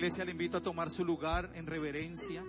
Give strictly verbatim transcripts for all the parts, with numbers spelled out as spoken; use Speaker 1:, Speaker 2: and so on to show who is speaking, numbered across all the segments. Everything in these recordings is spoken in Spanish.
Speaker 1: Iglesia, le invito a tomar su lugar en reverencia.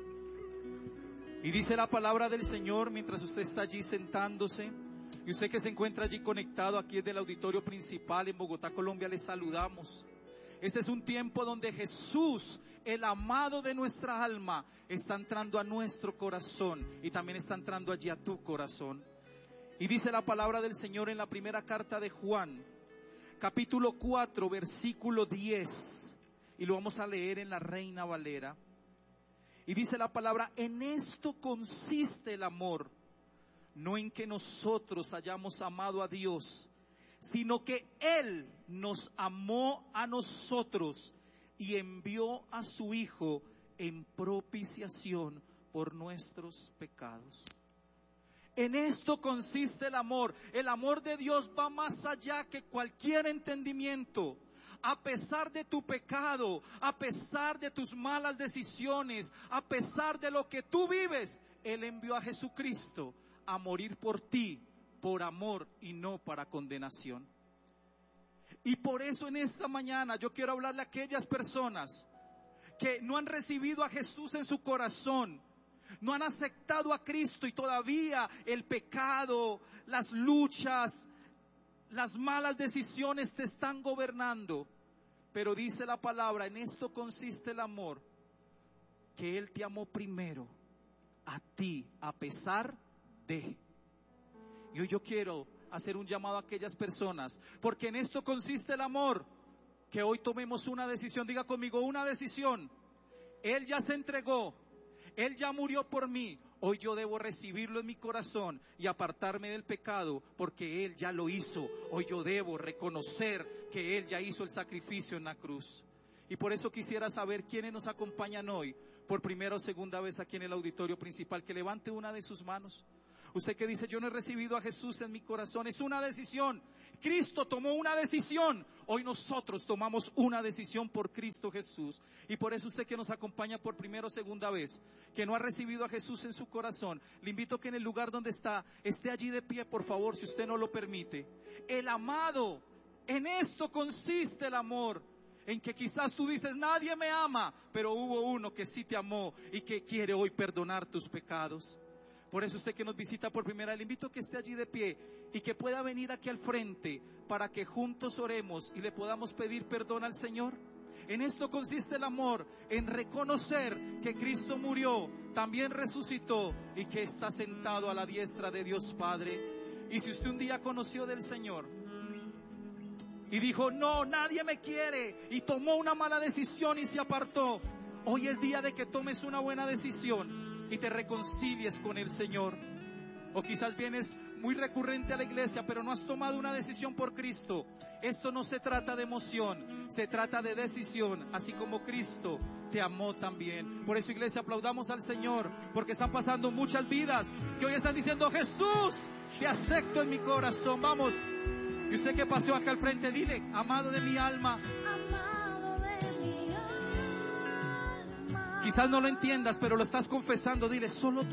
Speaker 1: Y dice la palabra del Señor mientras usted está allí sentándose. Y usted que se encuentra allí conectado aquí desde el auditorio principal en Bogotá, Colombia, le saludamos. Este es un tiempo donde Jesús, el amado de nuestra alma, está entrando a nuestro corazón y también está entrando allí a tu corazón. Y dice la palabra del Señor en la primera carta de Juan, capítulo cuatro, versículo diez. Y lo vamos a leer en la Reina Valera. Y dice la palabra: en esto consiste el amor, no en que nosotros hayamos amado a Dios, sino que Él nos amó a nosotros y envió a su Hijo en propiciación por nuestros pecados. En esto consiste el amor. El amor de Dios va más allá que cualquier entendimiento. A pesar de tu pecado, a pesar de tus malas decisiones, a pesar de lo que tú vives, Él envió a Jesucristo a morir por ti, por amor y no para condenación. Y por eso en esta mañana yo quiero hablarle a aquellas personas que no han recibido a Jesús en su corazón, no han aceptado a Cristo y todavía el pecado, las luchas, las malas decisiones te están gobernando. Pero dice la palabra: en esto consiste el amor, que Él te amó primero a ti, a pesar de. Y hoy yo quiero hacer un llamado a aquellas personas, porque en esto consiste el amor, que hoy tomemos una decisión. Diga conmigo: una decisión. Él ya se entregó, Él ya murió por mí. Hoy yo debo recibirlo en mi corazón y apartarme del pecado, porque Él ya lo hizo. Hoy yo debo reconocer que Él ya hizo el sacrificio en la cruz. Y por eso quisiera saber quiénes nos acompañan hoy por primera o segunda vez aquí en el auditorio principal. Que levante una de sus manos. Usted que dice: yo no he recibido a Jesús en mi corazón. Es una decisión. Cristo tomó una decisión. Hoy nosotros tomamos una decisión por Cristo Jesús. Y por eso usted que nos acompaña por primera o segunda vez, que no ha recibido a Jesús en su corazón, le invito a que en el lugar donde está, esté allí de pie, por favor, si usted no lo permite. El amado, en esto consiste el amor. En que quizás tú dices: nadie me ama, pero hubo uno que sí te amó y que quiere hoy perdonar tus pecados. Por eso usted que nos visita por primera vez, le invito a que esté allí de pie y que pueda venir aquí al frente para que juntos oremos y le podamos pedir perdón al Señor. En esto consiste el amor, en reconocer que Cristo murió, también resucitó y que está sentado a la diestra de Dios Padre. Y si usted un día conoció del Señor y dijo: no, nadie me quiere, y tomó una mala decisión y se apartó, hoy es día de que tomes una buena decisión y te reconcilies con el Señor. O quizás vienes muy recurrente a la iglesia, pero no has tomado una decisión por Cristo. Esto no se trata de emoción, se trata de decisión, así como Cristo te amó también. Por eso, iglesia, aplaudamos al Señor, porque están pasando muchas vidas que hoy están diciendo: Jesús, te acepto en mi corazón. Vamos. Y usted que pasó acá al frente, dile: amado de mi alma. Quizás no lo entiendas, pero lo estás confesando. Dile: solo tú